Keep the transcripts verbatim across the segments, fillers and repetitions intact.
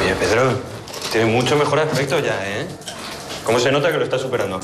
Oye, Pedro, tiene mucho mejor aspecto ya, ¿eh? ¿Cómo se nota que lo estás superando?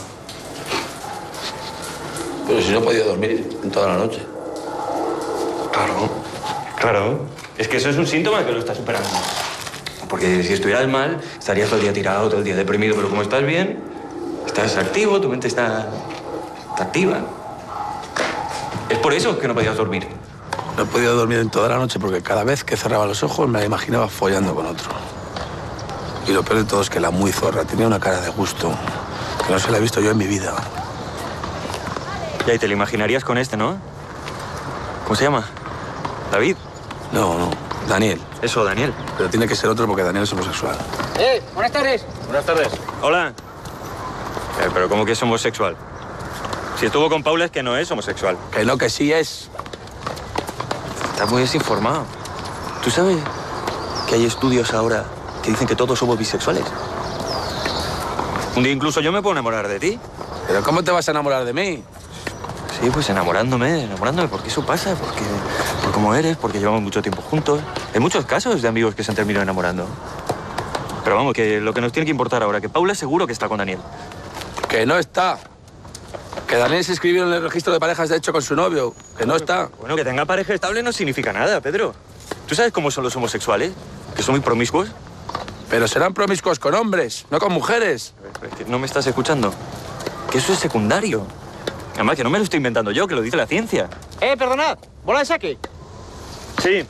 Pero si no he podido dormir en toda la noche. Claro, claro. Es que eso es un síntoma de que lo estás superando. Porque si estuvieras mal, estarías todo el día tirado, todo el día deprimido. Pero como estás bien, estás activo, tu mente está, está activa. Es por eso que no podías dormir. No he podido dormir en toda la noche porque cada vez que cerraba los ojos me la imaginaba follando con otro. Y lo peor de todo es que la muy zorra tenía una cara de gusto que no se la he visto yo en mi vida. Ya, y te lo imaginarías con este, ¿no? ¿Cómo se llama? ¿David? No, no. Daniel. Eso, Daniel. Pero tiene que ser otro porque Daniel es homosexual. ¡Eh! ¡Buenas tardes! Buenas tardes. Hola. Eh, pero ¿cómo que es homosexual? Si estuvo con Paula es que no es homosexual. Que no, que sí es. Estás muy desinformado. ¿Tú sabes que hay estudios ahora que dicen que todos somos bisexuales? Un día incluso yo me puedo enamorar de ti. ¿Pero cómo te vas a enamorar de mí? Sí, pues enamorándome, enamorándome, porque eso pasa, porque por cómo eres, porque llevamos mucho tiempo juntos. Hay muchos casos de amigos que se han terminado enamorando. Pero vamos, que lo que nos tiene que importar ahora, que Paula seguro que está con Daniel. Que no está. Que Daniel se inscribió en el registro de parejas de hecho con su novio. Que no está. Bueno, que tenga pareja estable no significa nada, Pedro. ¿Tú sabes cómo son los homosexuales? Que son muy promiscuos. Pero serán promiscuos con hombres, no con mujeres. Es que no me estás escuchando. Que eso es secundario. Además, que no me lo estoy inventando yo, que lo dice la ciencia. ¡Eh, perdonad! ¿Bola de saque? Sí.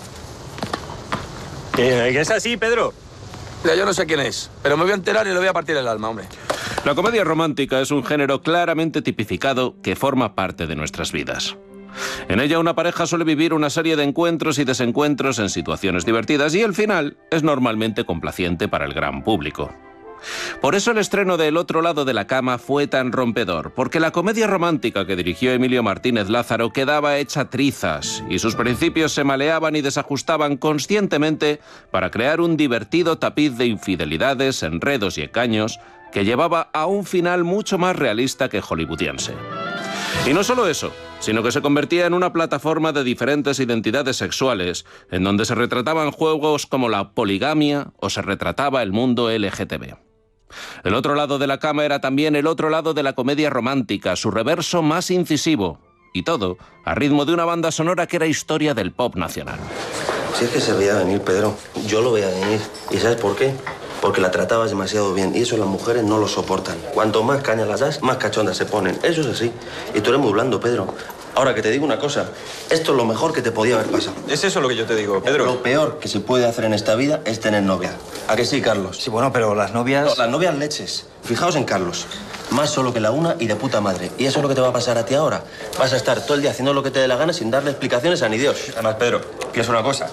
Que, que es así, Pedro. Ya, yo no sé quién es, pero me voy a enterar y le voy a partir el alma, hombre. La comedia romántica es un género claramente tipificado que forma parte de nuestras vidas. En ella una pareja suele vivir una serie de encuentros y desencuentros en situaciones divertidas y el final es normalmente complaciente para el gran público. Por eso el estreno de El otro lado de la cama fue tan rompedor, porque la comedia romántica que dirigió Emilio Martínez Lázaro quedaba hecha trizas y sus principios se maleaban y desajustaban conscientemente para crear un divertido tapiz de infidelidades, enredos y engaños que llevaba a un final mucho más realista que hollywoodiense. Y no solo eso, sino que se convertía en una plataforma de diferentes identidades sexuales, en donde se retrataban juegos como la poligamia o se retrataba el mundo L G T B. El otro lado de la cama era también el otro lado de la comedia romántica, su reverso más incisivo, y todo a ritmo de una banda sonora que era historia del pop nacional. Si es que se veía venir, Pedro, yo lo veía venir. ¿Y sabes por qué? Porque la tratabas demasiado bien y eso las mujeres no lo soportan. Cuanto más caña las das, más cachondas se ponen. Eso es así. Y tú eres muy blando, Pedro. Ahora, que te digo una cosa, esto es lo mejor que te podía haber pasado. Es eso lo que yo te digo, Pedro. Lo peor que se puede hacer en esta vida es tener novia. ¿A que sí, Carlos? Sí, bueno, pero las novias... No, las novias leches. Fijaos en Carlos. Más solo que la una y de puta madre. Y eso es lo que te va a pasar a ti ahora. Vas a estar todo el día haciendo lo que te dé la gana sin darle explicaciones a ni Dios. Además, Pedro, piensa una cosa.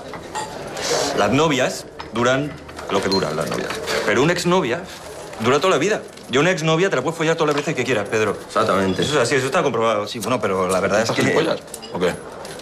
Las novias duran lo que duran las novias. Pero una exnovia dura toda la vida. Yo una exnovia te la puedes follar todas las veces que quieras, Pedro. Exactamente. Eso es así, eso está comprobado. Sí, bueno, pero la verdad es que... ¿Gilipollas o qué?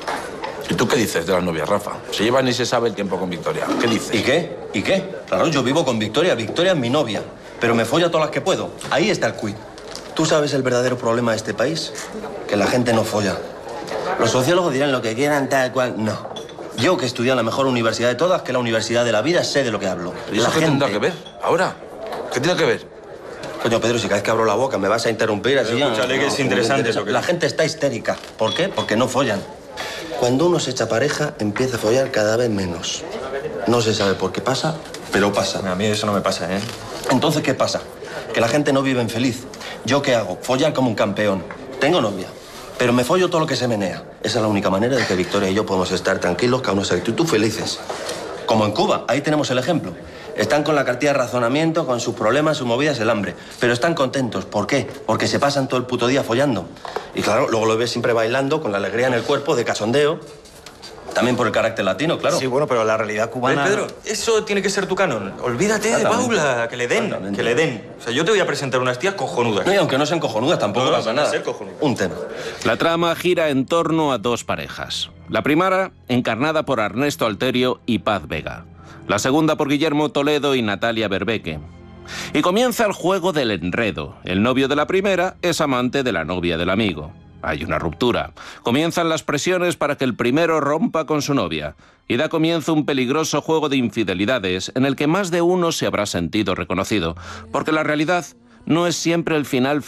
¿Y tú qué dices de las novias, Rafa? Se lleva ni se sabe el tiempo con Victoria. ¿Qué dices? ¿Y qué? ¿Y qué? Claro, yo vivo con Victoria. Victoria es mi novia. Pero me follo a todas las que puedo. Ahí está el quid. ¿Tú sabes el verdadero problema de este país? Que la gente no folla. Los sociólogos dirán lo que quieran, tal cual. No. Yo, que estudié en la mejor universidad de todas, que es la Universidad de la Vida, sé de lo que hablo. ¿Y eso la qué gente... tendrá que ver? ¿Ahora? ¿Qué tiene que ver? Coño, Pedro, si cada vez que abro la boca me vas a interrumpir así... Pero escúchale, no, que no, es interesante interesa. lo que- La gente está histérica. ¿Por qué? Porque no follan. Cuando uno se echa pareja, empieza a follar cada vez menos. No se sabe por qué pasa, pero pasa. A mí eso no me pasa, ¿eh? Entonces, ¿qué pasa? Que la gente no vive en feliz. ¿Yo qué hago? Follar como un campeón. Tengo novia, pero me follo todo lo que se menea. Esa es la única manera de que Victoria y yo podemos estar tranquilos, cada uno sea y tú felices. Como en Cuba, ahí tenemos el ejemplo. Están con la cartilla de razonamiento, con sus problemas, sus movidas, el hambre. Pero están contentos. ¿Por qué? Porque se pasan todo el puto día follando. Y claro, luego lo ves siempre bailando, con la alegría en el cuerpo, de cachondeo. También por el carácter latino, claro. Sí, bueno, pero la realidad cubana... ¿Ves, Pedro? Eso tiene que ser tu canon. Olvídate de Exactamente. Paula, que le den, Exactamente. que le den. O sea, yo te voy a presentar unas tías cojonudas. No, y aunque no sean cojonudas, tampoco No, no, pasa van a nada. ser cojonudas. Un tema. La trama gira en torno a dos parejas. La primera, encarnada por Ernesto Alterio y Paz Vega. La segunda por Guillermo Toledo y Natalia Berbeque. Y comienza el juego del enredo. El novio de la primera es amante de la novia del amigo. hay una ruptura. Comienzan las presiones para que el primero rompa con su novia. Y da comienzo un peligroso juego de infidelidades en el que más de uno se habrá sentido reconocido. Porque la realidad no es siempre el final